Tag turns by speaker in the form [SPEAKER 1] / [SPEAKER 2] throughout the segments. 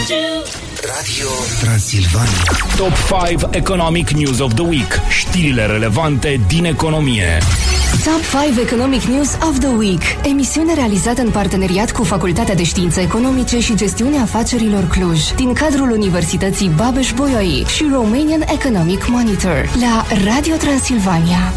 [SPEAKER 1] Radio Transilvania. Top 5 Economic News of the Week. Știrile relevante din economie.
[SPEAKER 2] Top 5 Economic News of the Week. Emisiune realizată în parteneriat cu Facultatea de Științe Economice și Gestiunea Afacerilor Cluj, din cadrul Universității Babeș-Bolyai și Romanian Economic Monitor, la Radio Transilvania.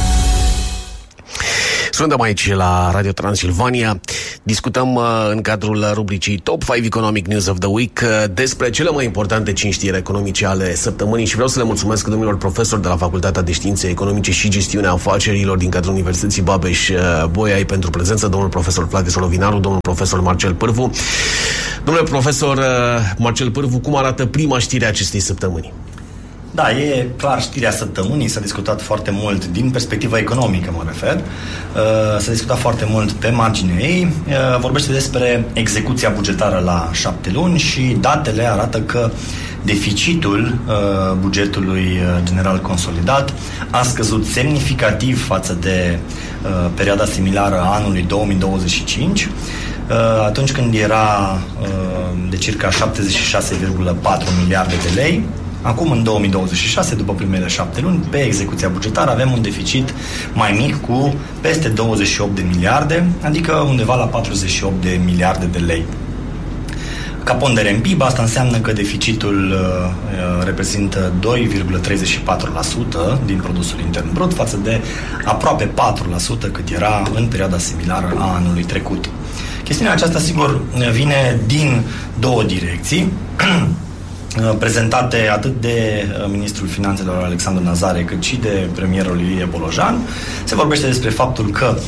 [SPEAKER 3] Suntem aici la Radio Transilvania. Discutăm în cadrul rubricii Top 5 Economic News of the Week despre cele mai importante 5 știri economice ale săptămânii și vreau să le mulțumesc domnilor profesori de la Facultatea de Științe Economice și Gestiunea Afacerilor din cadrul Universității Babeș-Bolyai pentru prezență, domnul profesor Vlad Solovinaru, domnul profesor Marcel Pârvu. Domnule profesor Marcel Pârvu, cum arată prima știre a acestei săptămâni?
[SPEAKER 4] Da, e clar știrea săptămânii, s-a discutat foarte mult din perspectiva economică, mă refer. S-a discutat foarte mult pe marginea ei. Vorbește despre execuția bugetară la 7 luni și datele arată că deficitul bugetului general consolidat a scăzut semnificativ față de perioada similară a anului 2025, atunci când era de circa 76,4 miliarde de lei. Acum, în 2026, după primele 7 luni, pe execuția bugetară avem un deficit mai mic cu peste 28 de miliarde, adică undeva la 48 de miliarde de lei. Ca pondere în PIB, asta înseamnă că deficitul reprezintă 2,34% din produsul intern brut față de aproape 4% cât era în perioada similară a anului trecut. Chestiunea aceasta, sigur, vine din două direcții, prezentate atât de ministrul finanțelor Alexandru Nazare cât și de premierul Ilie Bolojan. Se vorbește despre faptul că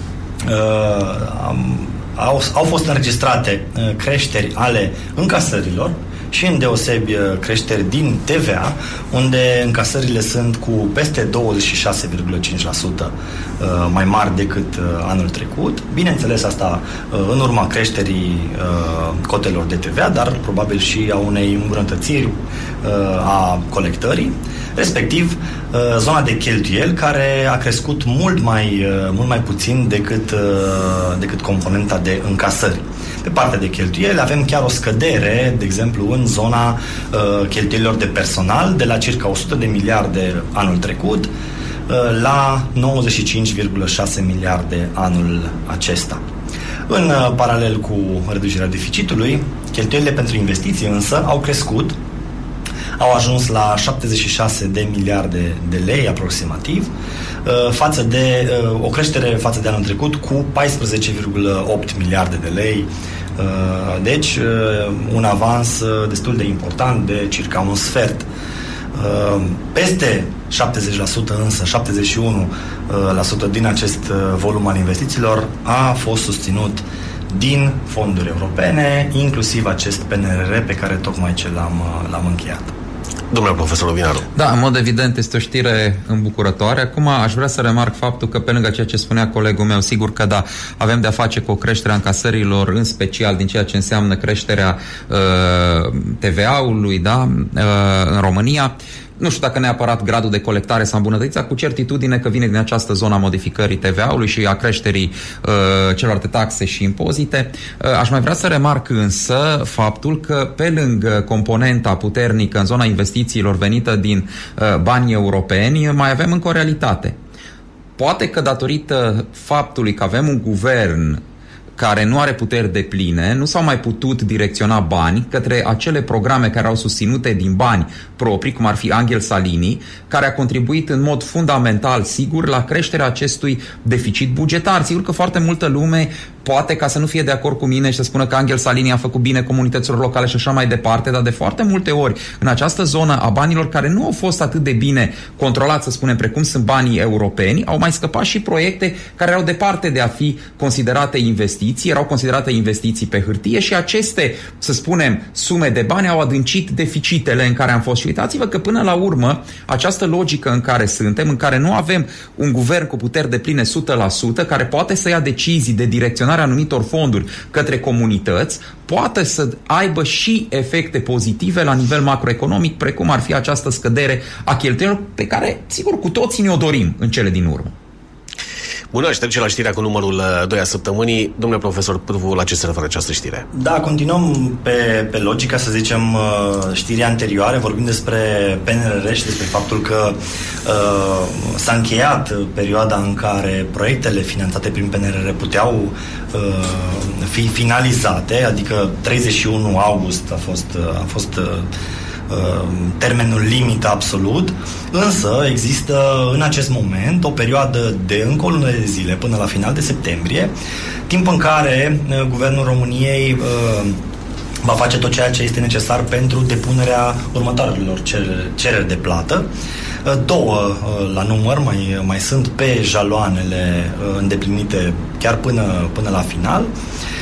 [SPEAKER 4] au fost înregistrate creșteri ale încasărilor și îndeosebi creșteri din TVA, unde încasările sunt cu peste 26,5% mai mari decât anul trecut. Bineînțeles, asta în urma creșterii cotelor de TVA, dar probabil și a unei îmbunătățiri a colectării, respectiv zona de cheltuieli, care a crescut mult mai puțin decât componenta de încasări. Pe partea de cheltuieli avem chiar o scădere, de exemplu, în zona cheltuielilor de personal, de la circa 100 de miliarde anul trecut la 95,6 miliarde anul acesta. În paralel cu reducerea deficitului, cheltuielile pentru investiții însă au crescut, au ajuns la 76 de miliarde de lei aproximativ, față de o creștere față de anul trecut cu 14,8 miliarde de lei. Deci un avans destul de important de circa un sfert. Peste 70% însă, 71% din acest volum al investițiilor a fost susținut din fonduri europene, inclusiv acest PNRR pe care tocmai ce l-am încheiat.
[SPEAKER 3] Domnule profesor Lovinaru.
[SPEAKER 5] Da, în mod evident este o știre îmbucurătoare. Acum aș vrea să remarc faptul că, pe lângă ceea ce spunea colegul meu, sigur că da, avem de-a face cu o creștere a încasărilor, în special din ceea ce înseamnă creșterea TVA-ului, da, în România. Nu știu dacă neapărat gradul de colectare s-a îmbunătățit, cu certitudine că vine din această zonă a modificării TVA-ului și a creșterii celorlalte taxe și impozite. Aș mai vrea să remarc însă faptul că, pe lângă componenta puternică în zona investițiilor venită din banii europeni, mai avem încă o realitate. Poate că datorită faptului că avem un guvern care nu are puteri depline, nu s-au mai putut direcționa bani către acele programe care au susținute din bani proprii, cum ar fi Angel Salini, care a contribuit în mod fundamental, sigur, la creșterea acestui deficit bugetar. Sigur că foarte multă lume poate, ca să nu fie de acord cu mine și să spună că Angel Salini a făcut bine comunităților locale și așa mai departe, dar de foarte multe ori, în această zonă a banilor care nu au fost atât de bine controlați, să spunem, precum sunt banii europeni, au mai scăpat și proiecte care erau departe de a fi considerate investiții, erau considerate investiții pe hârtie și aceste, să spunem, sume de bani au adâncit deficitele în care am fost. Și uitați-vă că până la urmă, această logică în care suntem, în care nu avem un guvern cu puteri depline 100%, care poate să ia decizii de direcționare anumitor fonduri către comunități, poate să aibă și efecte pozitive la nivel macroeconomic, precum ar fi această scădere a cheltuielilor pe care, sigur, cu toții ne-o dorim în cele din urmă.
[SPEAKER 3] Bună, aș trece la știrea cu numărul 2 a săptămânii. Domnule profesor Pârvu, la ce se referă această știre?
[SPEAKER 4] Da, continuăm pe logica, să zicem, știrii anterioare. Vorbim despre PNRR și despre faptul că s-a încheiat perioada în care proiectele finanțate prin PNRR puteau fi finalizate, adică 31 august a fost termenul limit absolut, însă există în acest moment o perioadă de încă o lună de zile până la final de septembrie, timp în care Guvernul României va face tot ceea ce este necesar pentru depunerea următoarelor cereri de plată. Două la număr mai sunt pe jaloanele îndeplinite chiar până la final.